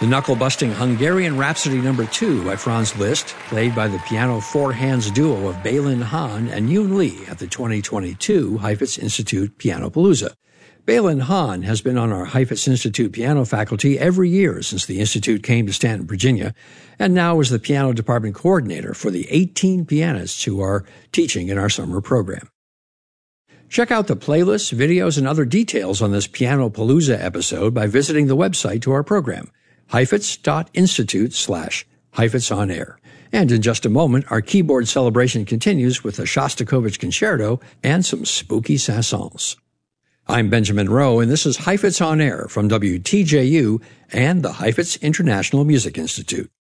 The knuckle-busting Hungarian Rhapsody No. 2 by Franz Liszt, played by the piano four-hands duo of Bailin Hahn and Yoon Lee at the 2022 Heifetz Institute Pianopalooza. Bailin Hahn has been on our Heifetz Institute piano faculty every year since the Institute came to Stanton, Virginia, and now is the piano department coordinator for the 18 pianists who are teaching in our summer program. Check out the playlists, videos, and other details on this Pianopalooza episode by visiting the website to our program, heifetz.institute/HeifetzOnAir. And in just a moment, our keyboard celebration continues with the Shostakovich Concerto and some spooky chansons. I'm Benjamin Rowe, and this is Heifetz on Air from WTJU and the Heifetz International Music Institute.